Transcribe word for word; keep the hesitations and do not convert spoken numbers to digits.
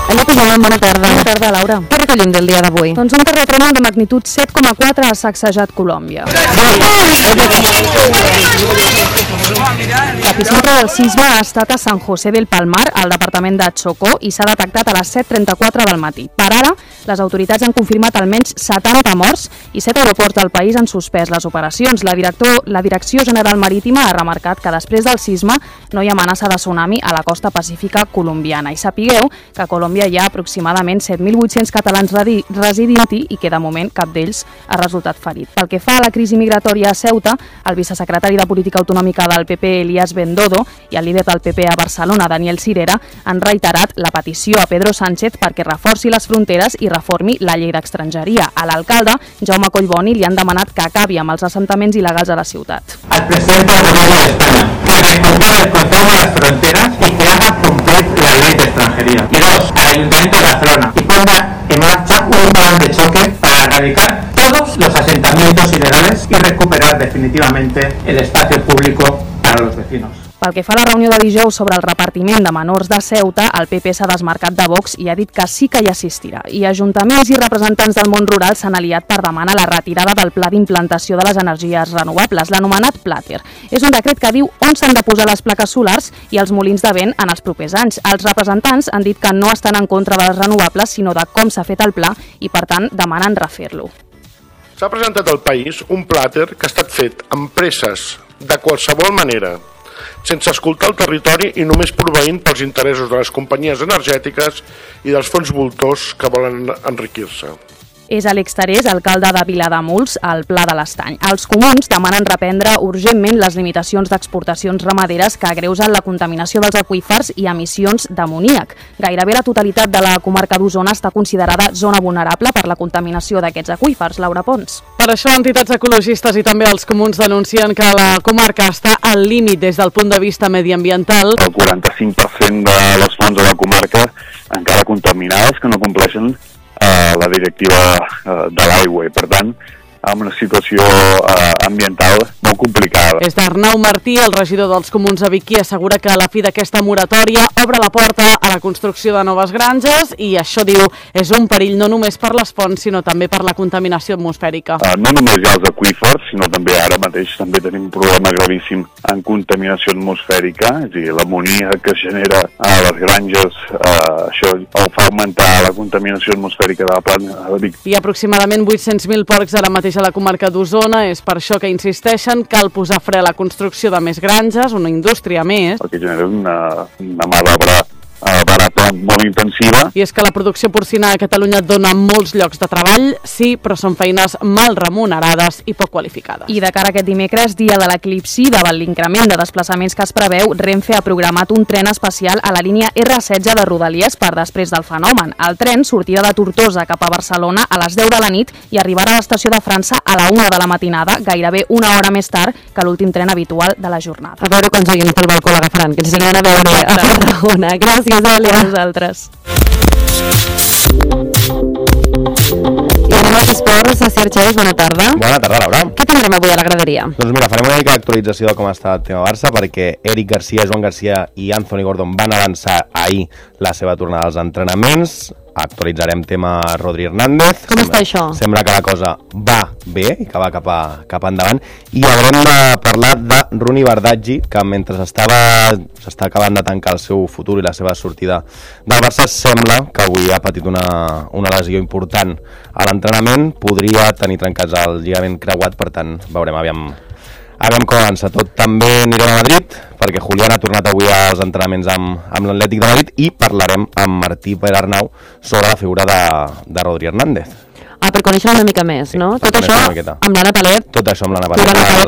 Allò que llamem bona tarda. Bona tarda, Laura. Què recollim del dia d'avui? Doncs un terratrèmol de magnitud set coma quatre ha sacsejat Colòmbia. L'epicentre del sisme ha estat a San José del Palmar, al departament de Chocó, i s'ha detectat a les set trenta-quatre del matí. Per ara, les autoritats han confirmat almenys setanta morts i set aeroports del país han suspès les operacions. La, director, la Direcció General Marítima ha remarcat que després del sisme no hi ha amenaça de tsunami a la costa pacífica colombiana. I sapigueu que a Colòmbia hi ha aproximadament set mil vuit-cents catalans residint-hi i que de moment cap d'ells ha resultat ferit. Pel que fa a la crisi migratòria a Ceuta, el vicesecretari de Política Autonòmica del P P, Elías Bendodo, i el líder del P P a Barcelona, Daniel Sirera, han reiterat la petició a Pedro Sánchez perquè reforci les fronteres i reformi la llei d'extrangeria. A l'alcalde, Jaume Collboni, li han demanat que acabi amb els assentaments il·legals a la ciutat. Al presidente del Gobierno de España que respondrá el control de las fronteras y que haga cumplir la ley de extranjería. Y dos, al Ayuntamiento de Barcelona y ponga en marcha un plan de choque para erradicar todos los asentamientos ilegales y recuperar definitivamente el espacio público para los vecinos. Pel que fa a la reunió de dijous sobre el repartiment de menors de Ceuta, el P P s'ha desmarcat de Vox i ha dit que sí que hi assistirà. I ajuntaments i representants del món rural s'han aliat per demanar la retirada del pla d'implantació de les energies renovables, l'anomenat Plater. És un decret que diu on s'han de posar les plaques solars i els molins de vent en els propers anys. Els representants han dit que no estan en contra de les renovables, sinó de com s'ha fet el pla i, per tant, demanen refer-lo. S'ha presentat al país un Plater que ha estat fet amb presses de qualsevol manera, sense escoltar el territori i només proveint pels interessos de les companyies energètiques i dels fons voltors que volen enriquir-se. És Àlex Tarés, alcalde de Vilademuls, al Pla de l'Estany. Els comuns demanen reprendre urgentment les limitacions d'exportacions ramaderes que agreusen la contaminació dels aqüífers i emissions d'amoníac. Gairebé la totalitat de la comarca d'Osona està considerada zona vulnerable per la contaminació d'aquests aqüífers. Laura Pons. Per això, entitats ecologistes i també els comuns denuncien que la comarca està al límit des del punt de vista mediambiental. El quaranta-cinc per cent de les fonts de la comarca encara contaminades que no compleixen eh, la directiva eh, de l'aigua i, per tant, amb una situació eh, ambiental molt complicada. És d'Arnau Martí, el regidor dels comuns a Vic, qui assegura que la fi d'aquesta moratòria obre la porta a la construcció de noves granges i això, diu, és un perill no només per les fonts, sinó també per la contaminació atmosfèrica. Uh, no només hi ha els aqüífers, sinó també ara mateix també tenim un problema gravíssim en contaminació atmosfèrica, és a dir, l'amoníac que es genera a les granges, uh, això fa augmentar la contaminació atmosfèrica de la plana de Vic. Hi ha aproximadament vuit-cents mil porcs ara mateix a la comarca d'Osona, és per això que insisteixen cal posar fre a la construcció de més granges, una indústria més. El que genera una, una mà d'obra uh, barata molt intensiva. I és que la producció porcina a Catalunya dona molts llocs de treball, sí, però són feines mal remunerades i poc qualificades. I de cara a aquest dimecres, dia de l'eclipsi, davant l'increment de desplaçaments que es preveu, Renfe ha programat un tren especial a la línia erre setze de Rodalies per després del fenomen. El tren sortirà de Tortosa cap a Barcelona a les deu de la nit i arribarà a l'estació de França a la una de la matinada, gairebé una hora més tard que l'últim tren habitual de la jornada. A veure quan seguim pel balcó l'agafaran, que ens aniran a veure a Tarragona. Gràcies, Àlia. A vosaltres. I anem als esports. A Sergeix, bona tarda. Bona tarda, Laura. Què tindrem avui a la graderia? Doncs mira, farem una mica d'actualització de com està el tema Barça, perquè Eric Garcia, Joan Garcia i Anthony Gordon van avançar ahir la seva tornada als entrenaments. Actualitzarem tema Rodri Hernández. Com està això? Sembla que la cosa va bé i que va cap, a, cap endavant. I haurem de parlar de Runi Bardaggi, que mentre estava s'està acabant de tancar el seu futur i la seva sortida del Barça, sembla que avui ha patit una, una lesió important a l'entrenament. Podria tenir trencats el lligament creuat, per tant, veurem aviam Aviam com avança tot. També anirem a Madrid, perquè Julián ha tornat avui als entrenaments amb, amb l'Atlètic de Madrid i parlarem amb Martí Perarnau sobre la figura de, de Rodri Hernández. Ah, per conèixer una mica més, no? Sí, Tot això amb l'Anna Palet. Tot això amb l'Anna Palet.